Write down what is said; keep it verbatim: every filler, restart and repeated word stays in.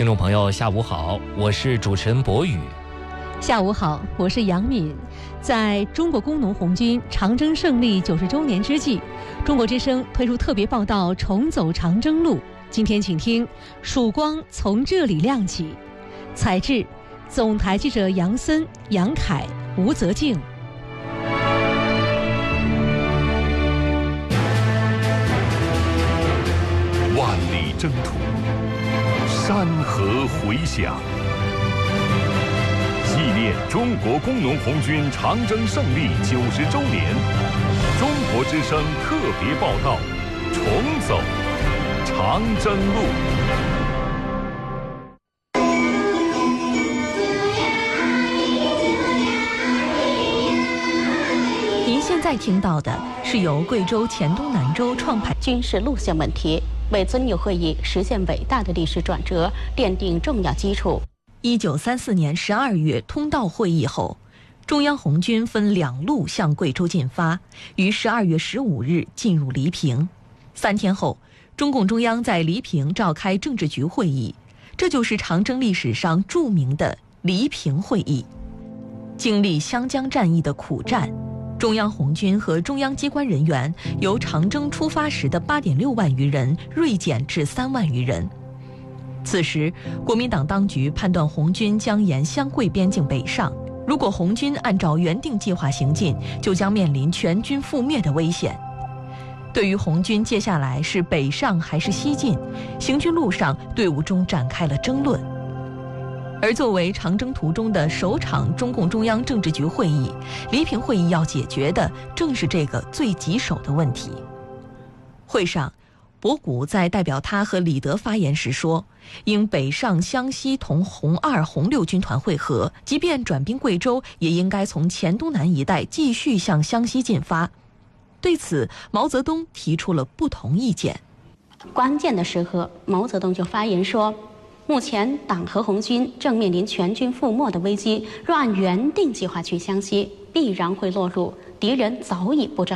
听众朋友，下午好，我是主持人博宇。 下午好，我是杨敏。在中国工农红军长征胜利九十周年之际，中国之声推出特别报道《重走长征路》。今天请听《曙光从这里亮起》，采制总台记者杨森、杨凯、吴泽静。 万里征途，山河回响，纪念中国工农红军长征胜利九十周年，中国之声特别报道《重走长征路》。 您现在听到的是由贵州黔东南州创派军事路线问题，为遵纽会议实现伟大的历史转折奠定重要基础。 一九三四年十二月通道会议后，中央红军分两路向贵州进发，于十二月十五日进入黎平。三天后，中共中央在黎平召开政治局会议，这就是长征历史上著名的黎平会议。经历湘江战役的苦战，中央红军和中央机关人员由长征出发时的八点六万余人锐减至三万余人。此时，国民党当局判断红军将沿湘桂边境北上，如果红军按照原定计划行进，就将面临全军覆灭的危险。对于红军接下来是北上还是西进，行军路上队伍中展开了争论。而作为长征途中的首场中共中央政治局会议，黎平会议要解决的正是这个最棘手的问题。会上，博古在代表他和李德发言时说，应北上湘西同红二、红六军团会合，即便转兵贵州，也应该从黔东南一带继续向湘西进发。对此，毛泽东提出了不同意见。 关键的时刻，毛泽东就发言说，目前党和红军正面临全军覆没的危机，若按原定计划去湘西，必然会落入敌人早已布置